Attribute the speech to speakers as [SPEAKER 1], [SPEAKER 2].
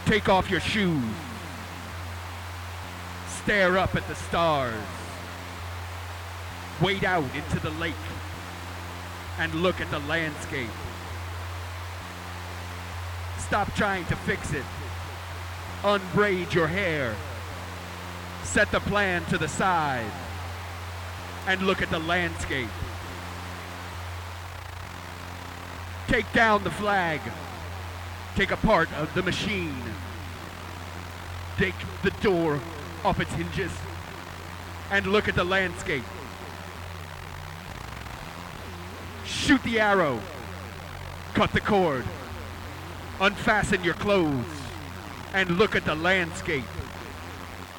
[SPEAKER 1] Take off your shoes. Stare up at the stars. Wade out into the lake and look at the landscape. Stop trying to fix it. Unbraid your hair. Set the plan to the side and look at the landscape. Take down the flag. Take apart the machine. Take the door off its hinges and look at the landscape. Shoot the arrow. Cut the cord. Unfasten your clothes and look at the landscape.